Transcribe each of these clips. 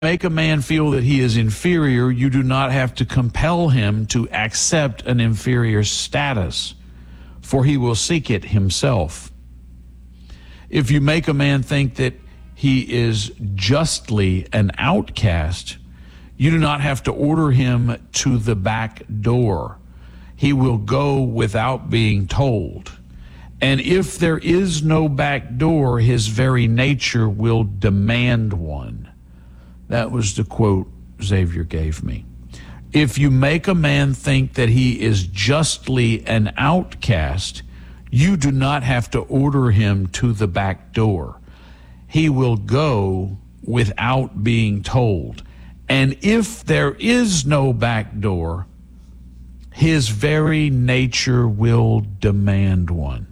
make a man feel that he is inferior, you do not have to compel him to accept an inferior status, for he will seek it himself. If you make a man think that he is justly an outcast, you do not have to order him to the back door. He will go without being told. And if there is no back door, his very nature will demand one. That was the quote Xavier gave me. If you make a man think that he is justly an outcast, you do not have to order him to the back door. He will go without being told. And if there is no back door, his very nature will demand one.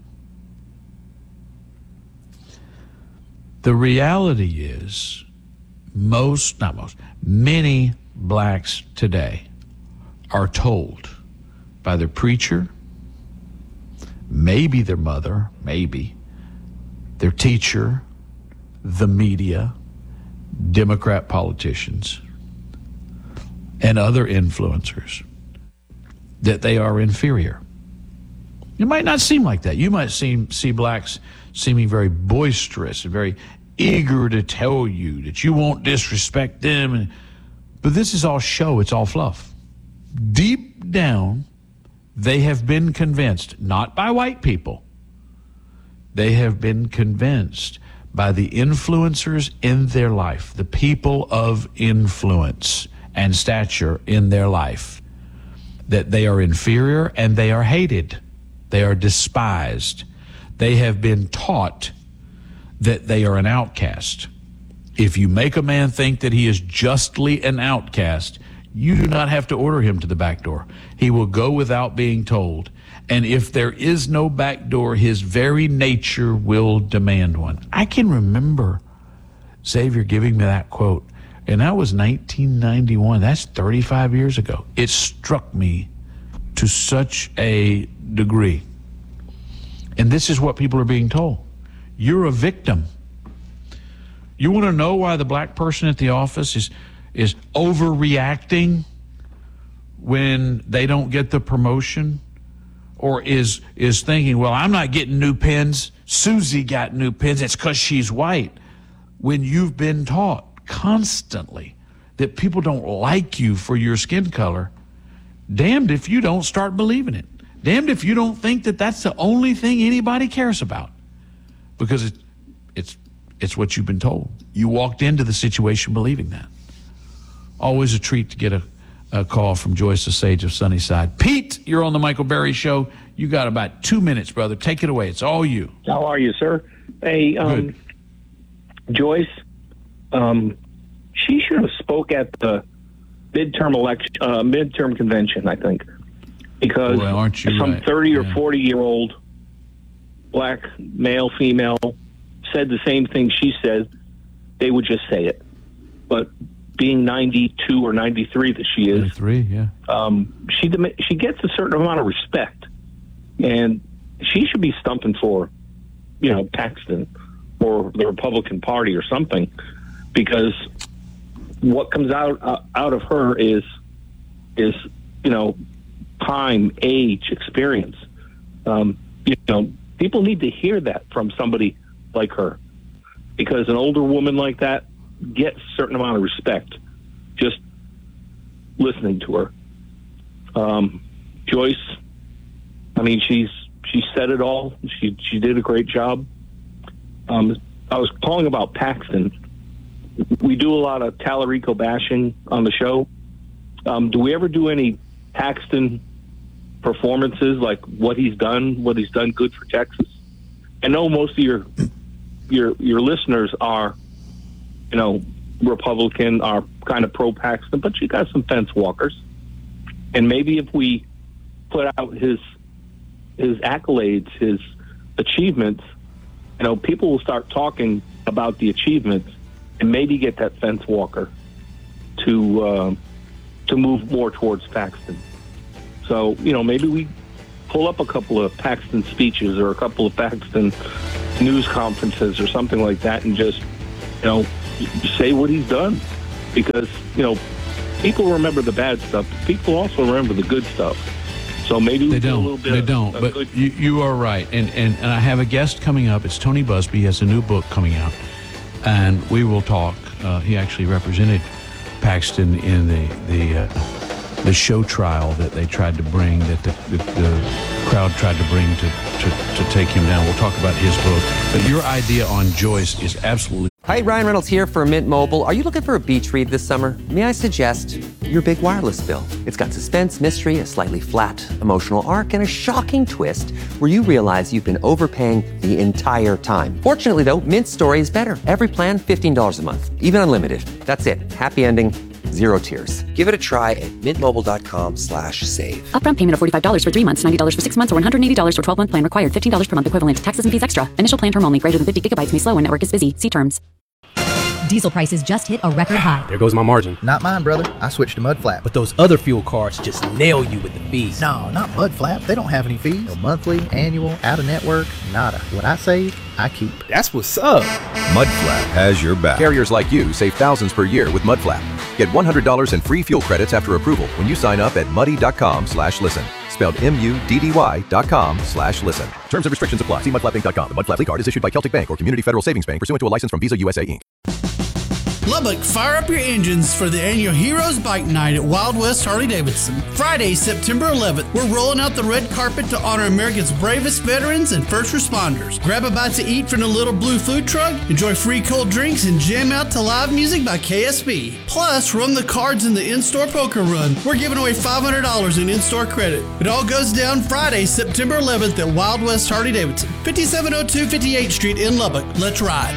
The reality is, many blacks today are told by their preacher, maybe their mother, maybe their teacher, the media, Democrat politicians, and other influencers, that they are inferior. It might not seem like that. You might see blacks seeming very boisterous and very eager to tell you that you won't disrespect them. But this is all show. It's all fluff. Deep down, they have been convinced, not by white people, they have been convinced by the influencers in their life, the people of influence and stature in their life, that they are inferior and they are hated. They are despised. They have been taught that they are an outcast. If you make a man think that he is justly an outcast, you do not have to order him to the back door. He will go without being told. And if there is no back door, his very nature will demand one. I can remember Xavier giving me that quote, and that was 1991. That's 35 years ago. It struck me to such a degree. And this is what people are being told. You're a victim. You want to know why the black person at the office is overreacting when they don't get the promotion, or is thinking, well, I'm not getting new pens. Susie got new pens. It's because she's white. When you've been taught constantly that people don't like you for your skin color, damned if you don't start believing it. Damned if you don't think that that's the only thing anybody cares about, because it's what you've been told. You walked into the situation believing that. Always a treat to get a call from Joyce, the sage of Sunnyside. Pete, you're on the Michael Berry Show. You got about 2 minutes, brother. Take it away. It's all you. How are you, sir? Hey, Joyce, she should have spoke at the midterm convention, I think, because some 30 or 40-year-old black male, female said the same thing she said. They would just say it. But being 92 or 93 that she is, 93, yeah. She gets a certain amount of respect, and she should be stumping for, Paxton or the Republican Party or something, because what comes out of her is time, age, experience. People need to hear that from somebody like her, because an older woman like that gets a certain amount of respect just listening to her. Joyce, I mean, she said it all. She did a great job. I was calling about Paxton. We do a lot of Tallarico bashing on the show. Do we ever do any Paxton performances, like what he's done good for Texas? I know most of your listeners are, Republican, are kind of pro-Paxton, but you got some fence walkers. And maybe if we put out his accolades, his achievements, people will start talking about the achievements and maybe get that fence walker to move more towards Paxton. So, maybe we pull up a couple of Paxton speeches or a couple of Paxton news conferences or something like that and just, say what he's done. because, people remember the bad stuff. People also remember the good stuff. So maybe they don't. A little bit they don't. But good. You are right. And I have a guest coming up. It's Tony Busby. He has a new book coming out, and we will talk. He actually represented Paxton in the show trial that they tried to bring, that the crowd tried to bring to take him down. We'll talk about his book. But your idea on Joyce is absolutely... Hi, Ryan Reynolds here for Mint Mobile. Are you looking for a beach read this summer? May I suggest your big wireless bill? It's got suspense, mystery, a slightly flat emotional arc, and a shocking twist where you realize you've been overpaying the entire time. Fortunately, though, Mint's story is better. Every plan, $15 a month, even unlimited. That's it. Happy ending. Zero tears. Give it a try at mintmobile.com/save. Upfront payment of $45 for 3 months, $90 for 6 months, or $180 for 12-month plan required. $15 per month equivalent. Taxes and fees extra. Initial plan term only. Greater than 50 gigabytes may slow when network is busy. See terms. Diesel prices just hit a record high. There goes my margin. Not mine, brother. I switched to Mudflap. But those other fuel cards just nail you with the fees. No, not Mudflap. They don't have any fees. No monthly, annual, out-of-network, nada. What I save, I keep. That's what's up. Mudflap has your back. Carriers like you save thousands per year with Mudflap. Get $100 in free fuel credits after approval when you sign up at muddy.com/listen. Spelled MUDDY.com/listen. Terms and restrictions apply. See mudflappinc.com. The Mudflap Fleet Card is issued by Celtic Bank or Community Federal Savings Bank pursuant to a license from Visa USA Inc. Lubbock, fire up your engines for the annual Heroes Bike Night at Wild West Harley-Davidson. Friday, September 11th, we're rolling out the red carpet to honor America's bravest veterans and first responders. Grab a bite to eat from the Little Blue Food Truck, enjoy free cold drinks, and jam out to live music by KSB. Plus, run the cards in the in-store poker run. We're giving away $500 in in-store credit. It all goes down Friday, September 11th at Wild West Harley-Davidson, 5702 58th Street in Lubbock. Let's ride.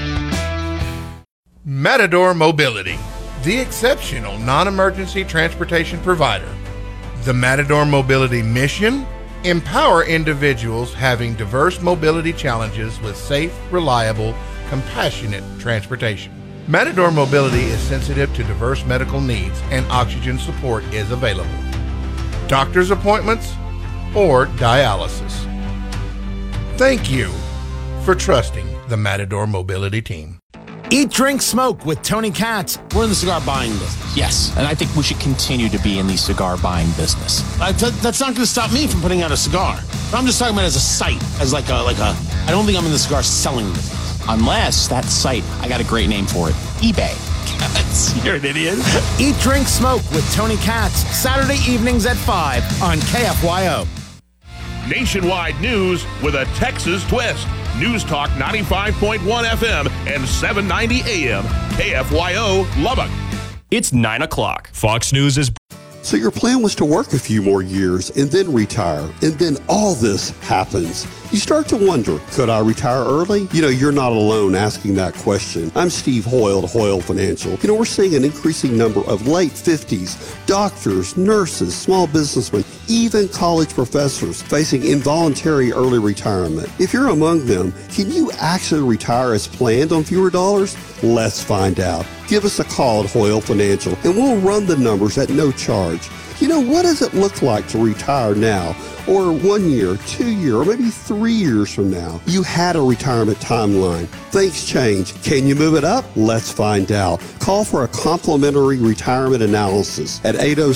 Matador Mobility, the exceptional non-emergency transportation provider. The Matador Mobility mission: empower individuals having diverse mobility challenges with safe, reliable, compassionate transportation. Matador Mobility is sensitive to diverse medical needs and oxygen support is available. Doctor's appointments or dialysis. Thank you for trusting the Matador Mobility team. Eat, drink, smoke with Tony Katz. We're in the cigar buying business. Yes, and I think we should continue to be in the cigar buying business. That's not going to stop me from putting out a cigar. But I'm just talking about as a site, as like a. I don't think I'm in the cigar selling business. Unless that site, I got a great name for it, eBay. You're an idiot. Eat, drink, smoke with Tony Katz. Saturday evenings at 5 on KFYO. Nationwide news with a Texas twist. News Talk 95.1 FM and 790 AM. KFYO Lubbock. It's 9 o'clock. Fox News is... So your plan was to work a few more years and then retire, and then all this happens. You start to wonder, could I retire early? You're not alone asking that question. I'm Steve Hoyle at Hoyle Financial. We're seeing an increasing number of late 50s, doctors, nurses, small businessmen, even college professors facing involuntary early retirement. If you're among them, can you actually retire as planned on fewer dollars? Let's find out. Give us a call at Hoyle Financial and we'll run the numbers at no charge. What does it look like to retire now? Or 1 year, 2 years, or maybe 3 years from now? You had a retirement timeline. Things change. Can you move it up? Let's find out. Call for a complimentary retirement analysis at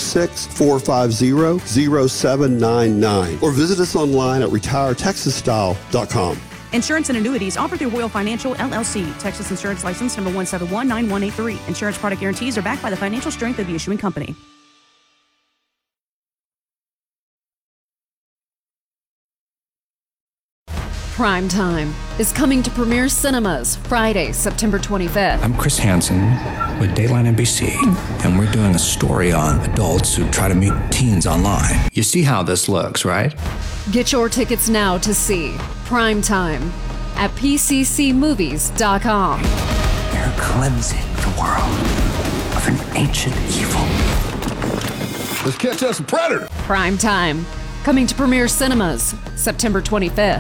806-450-0799 or visit us online at retiretexasstyle.com. Insurance and annuities offered through Hoyle Financial, LLC. Texas Insurance License number 1719183. Insurance product guarantees are backed by the financial strength of the issuing company. Prime Time is coming to Premier Cinemas Friday, September 25th. I'm Chris Hansen with Dayline NBC, and we're doing a story on adults who try to meet teens online. You see how this looks, right? Get your tickets now to see Prime Time at pccmovies.com. They're cleansing the world of an ancient evil. Let's catch us a predator. Prime Time, coming to Premier Cinemas September 25th.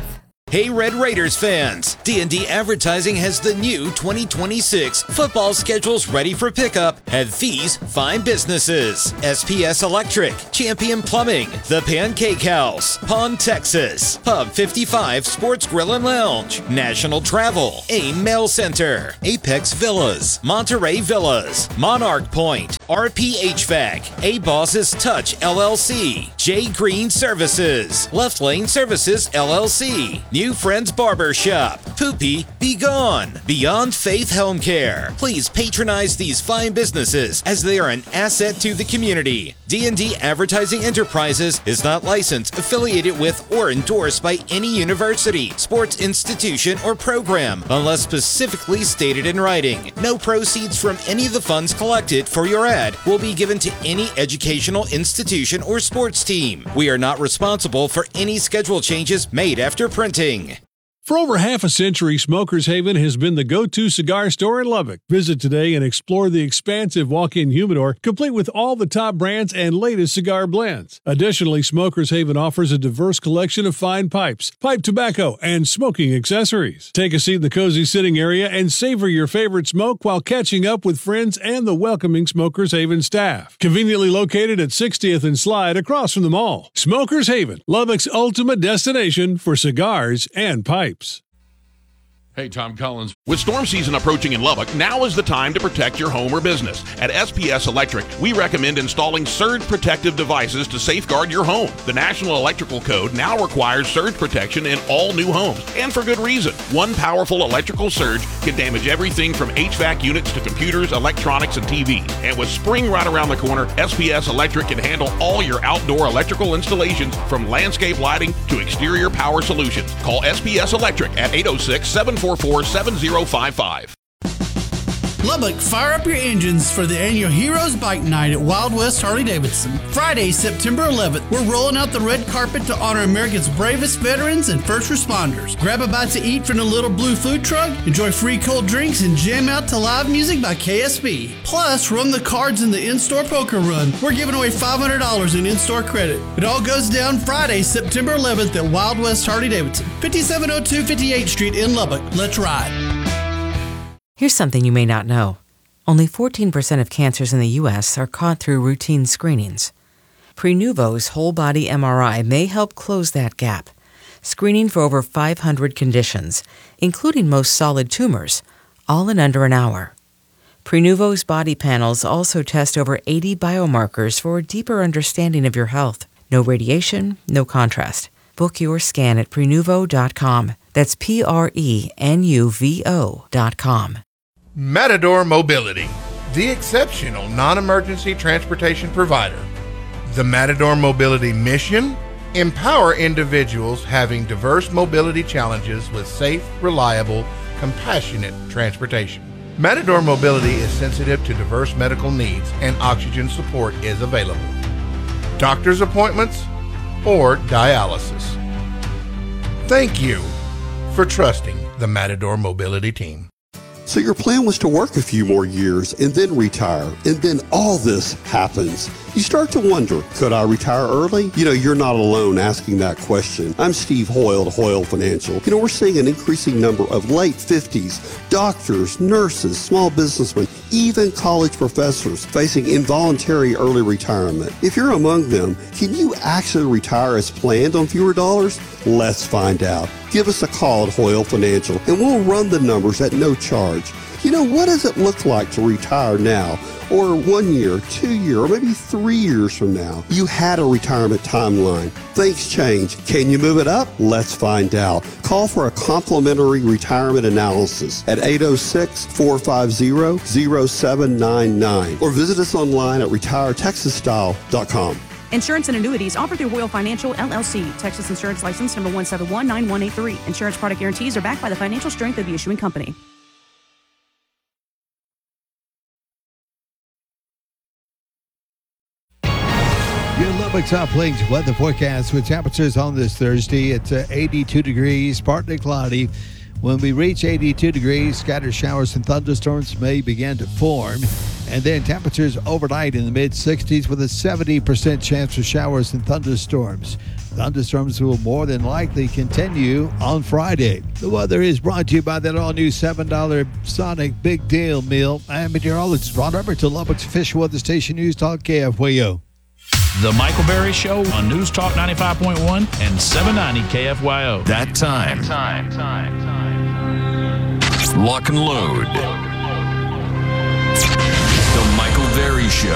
Hey Red Raiders fans, D&D Advertising has the new 2026 football schedules ready for pickup at these fine businesses: SPS Electric, Champion Plumbing, The Pancake House, Pond, Texas, Pub 55 Sports Grill and Lounge, National Travel, AIM Mail Center, Apex Villas, Monterey Villas, Monarch Point, RP HVAC, A Boss's Touch LLC, J Green Services, Left Lane Services LLC, New Friends Barber Shop, Poopy Be Gone, Beyond Faith Home Care. Please patronize these fine businesses as they are an asset to the community. D&D Advertising Enterprises is not licensed, affiliated with, or endorsed by any university, sports institution, or program unless specifically stated in writing. No proceeds from any of the funds collected for your ad will be given to any educational institution or sports team. We are not responsible for any schedule changes made after printing. For over half a century, Smokers Haven has been the go-to cigar store in Lubbock. Visit today and explore the expansive walk-in humidor, complete with all the top brands and latest cigar blends. Additionally, Smokers Haven offers a diverse collection of fine pipes, pipe tobacco, and smoking accessories. Take a seat in the cozy sitting area and savor your favorite smoke while catching up with friends and the welcoming Smokers Haven staff. Conveniently located at 60th and Slide across from the mall. Smokers Haven, Lubbock's ultimate destination for cigars and pipes. Hey, Tom Collins. With storm season approaching in Lubbock, now is the time to protect your home or business. At SPS Electric, we recommend installing surge protective devices to safeguard your home. The National Electrical Code now requires surge protection in all new homes, and for good reason. One powerful electrical surge can damage everything from HVAC units to computers, electronics, and TVs. And with spring right around the corner, SPS Electric can handle all your outdoor electrical installations, from landscape lighting to exterior power solutions. Call SPS Electric at 806-744-7055. Lubbock, fire up your engines for the annual Heroes Bike Night at Wild West Harley-Davidson. Friday, September 11th, we're rolling out the red carpet to honor America's bravest veterans and first responders. Grab a bite to eat from the Little Blue Food Truck, enjoy free cold drinks, and jam out to live music by KSB. Plus, run the cards in the in-store poker run. We're giving away $500 in in-store credit. It all goes down Friday, September 11th at Wild West Harley-Davidson, 5702 58th Street in Lubbock. Let's ride. Here's something you may not know. Only 14% of cancers in the U.S. are caught through routine screenings. Prenuvo's whole-body MRI may help close that gap, screening for over 500 conditions, including most solid tumors, all in under an hour. Prenuvo's body panels also test over 80 biomarkers for a deeper understanding of your health. No radiation, no contrast. Book your scan at Prenuvo.com. That's Prenuvo.com. Matador Mobility, the exceptional non-emergency transportation provider. The Matador Mobility mission: empower individuals having diverse mobility challenges with safe, reliable, compassionate transportation. Matador Mobility is sensitive to diverse medical needs and oxygen support is available. Doctor's appointments or dialysis. Thank you for trusting the Matador Mobility team. So your plan was to work a few more years and then retire, and then all this happens. You start to wonder, could I retire early? You're not alone asking that question. I'm Steve Hoyle at Hoyle Financial. We're seeing an increasing number of late 50s, doctors, nurses, small businessmen, even college professors facing involuntary early retirement. If you're among them, can you actually retire as planned on fewer dollars? Let's find out. Give us a call at Hoyle Financial and we'll run the numbers at no charge. What does it look like to retire now, or 1 year, 2 years, or maybe 3 years from now? You had a retirement timeline. Things change. Can you move it up? Let's find out. Call for a complimentary retirement analysis at 806-450-0799 or visit us online at retiretexasstyle.com. Insurance and annuities offered through Hoyle Financial, LLC. Texas Insurance License number 1719183. Insurance product guarantees are backed by the financial strength of the issuing company. Your Lubbock South Plains weather forecast with temperatures on this Thursday. It's 82 degrees, partly cloudy When we reach 82 degrees, scattered showers and thunderstorms may begin to form. And then temperatures overnight in the mid-60s with a 70% chance for showers and thunderstorms. Thunderstorms will more than likely continue on Friday. The weather is brought to you by that all-new $7 Sonic Big Deal Meal. I'm meteorologist Ron Hubbard to Lubbock's official weather station, News Talk KFYO. The Michael Berry Show on News Talk 95.1 and 790 KFYO. That time. Lock and load. The Michael Berry Show.